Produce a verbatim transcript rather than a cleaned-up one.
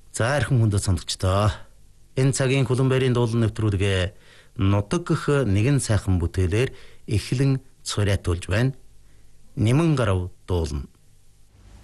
За архим хүндэт сондогчдоо. Энэ цагийн Колумбарын дуулан нэвтрүүлгээ нутаг гэх нэгэн сайхан бүтээлээр эхлэн цорайтуулж байна. Нимэн гарав дуулна.